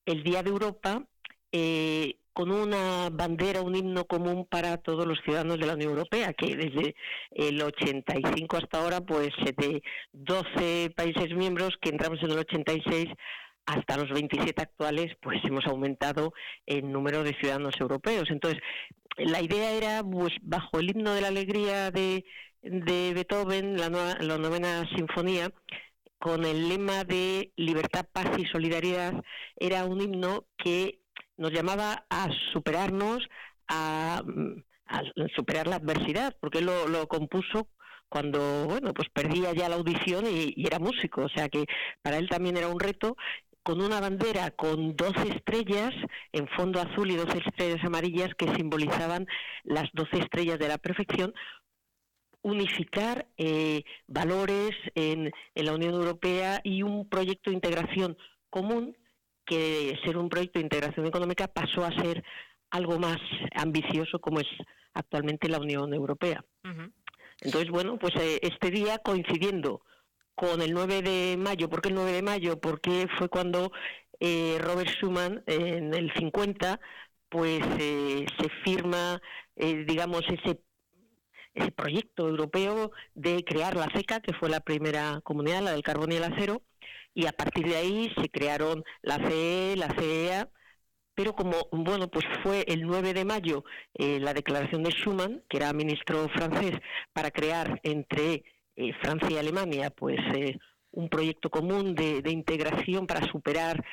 el Día de Europa, con una bandera, un himno común para todos los ciudadanos de la Unión Europea, que desde el 85 hasta ahora, pues de 12 países miembros que entramos en el 86 hasta los 27 actuales, pues hemos aumentado el número de ciudadanos europeos. Entonces, la idea era, pues bajo el himno de la alegría de Beethoven, la novena sinfonía, con el lema de libertad, paz y solidaridad, era un himno que nos llamaba a superarnos, a superar la adversidad, porque él lo compuso cuando, bueno, pues perdía ya la audición y era músico, o sea que para él también era un reto, con una bandera con 12 estrellas en fondo azul y 12 estrellas amarillas que simbolizaban las 12 estrellas de la perfección, unificar valores en la Unión Europea y un proyecto de integración común, que ser un proyecto de integración económica pasó a ser algo más ambicioso como es actualmente la Unión Europea. Uh-huh. Entonces, bueno, pues este día coincidiendo con el 9 de mayo, ¿por qué el 9 de mayo? Porque fue cuando Robert Schuman, en el 50, pues se firma, digamos, ese proyecto europeo de crear la CECA, que fue la primera comunidad, la del carbón y el acero, y a partir de ahí se crearon la CE, la CEA, pero como, bueno, pues fue el 9 de mayo la declaración de Schuman, que era ministro francés, para crear entre Francia y Alemania, pues un proyecto común de integración para superar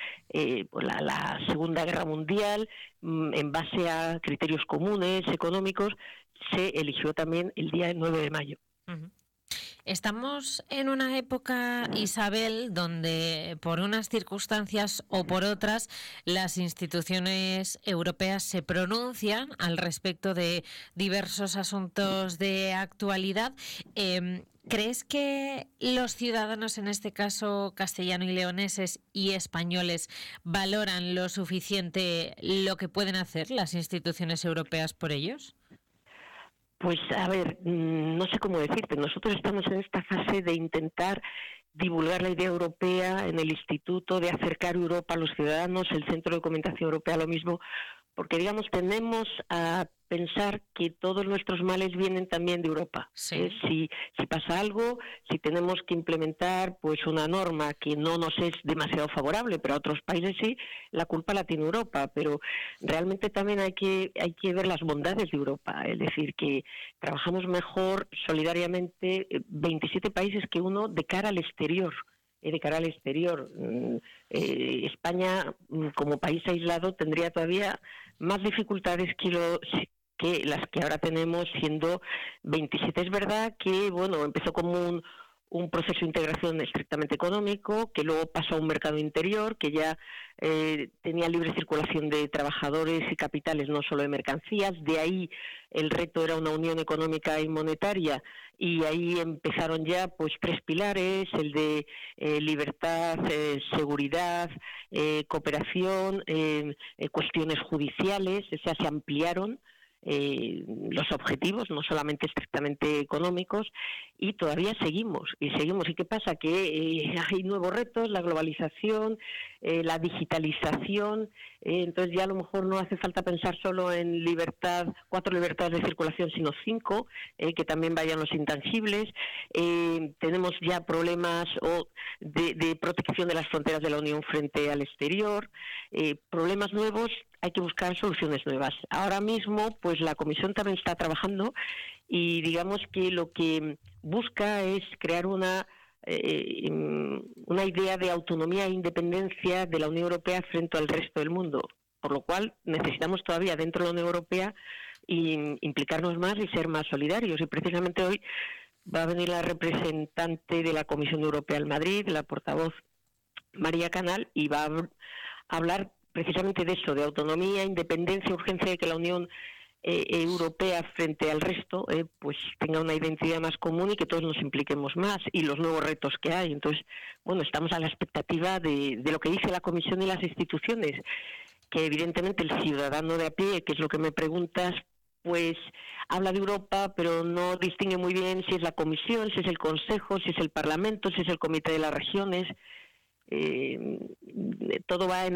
la Segunda Guerra Mundial, en base a criterios comunes, económicos, se eligió también el día 9 de mayo. Uh-huh. Estamos en una época, Isabel, donde por unas circunstancias o por otras las instituciones europeas se pronuncian al respecto de diversos asuntos de actualidad. ¿Crees que los ciudadanos, en este caso castellano y leoneses y españoles, valoran lo suficiente lo que pueden hacer las instituciones europeas por ellos? Pues a ver, no sé cómo decirte, nosotros estamos en esta fase de intentar divulgar la idea europea en el Instituto, de acercar Europa a los ciudadanos, el Centro de Documentación Europea lo mismo, porque digamos tendemos a pensar que todos nuestros males vienen también de Europa. Sí. Si pasa algo, si tenemos que implementar pues una norma que no nos es demasiado favorable, pero a otros países sí, la culpa la tiene Europa. Pero realmente también hay que ver las bondades de Europa, es decir, que trabajamos mejor solidariamente 27 países que uno de cara al exterior. España, como país aislado, tendría todavía más dificultades que las que ahora tenemos siendo 27. Es verdad que, bueno, empezó como un proceso de integración estrictamente económico, que luego pasó a un mercado interior, que ya tenía libre circulación de trabajadores y capitales, no solo de mercancías. De ahí el reto era una unión económica y monetaria, y ahí empezaron ya pues 3 pilares, el de libertad, seguridad, cooperación, cuestiones judiciales, o sea, se ampliaron los objetivos, no solamente estrictamente económicos, y todavía seguimos. ¿Y qué pasa? Que hay nuevos retos, la globalización, la digitalización, entonces ya a lo mejor no hace falta pensar solo en 4 libertades de circulación, sino 5, que también vayan los intangibles. Tenemos ya problemas de protección de las fronteras de la Unión frente al exterior, problemas nuevos. Hay que buscar soluciones nuevas. Ahora mismo, pues la Comisión también está trabajando y digamos que lo que busca es crear una idea de autonomía e independencia de la Unión Europea frente al resto del mundo, por lo cual necesitamos todavía dentro de la Unión Europea implicarnos más y ser más solidarios. Y precisamente hoy va a venir la representante de la Comisión Europea en Madrid, la portavoz María Canal, y va a hablar precisamente de eso, de autonomía, independencia, urgencia de que la Unión Europea frente al resto pues tenga una identidad más común y que todos nos impliquemos más, y los nuevos retos que hay. Entonces, bueno, estamos a la expectativa de lo que dice la Comisión y las instituciones, que evidentemente el ciudadano de a pie, que es lo que me preguntas, pues habla de Europa, pero no distingue muy bien si es la Comisión, si es el Consejo, si es el Parlamento, si es el Comité de las Regiones. Todo va en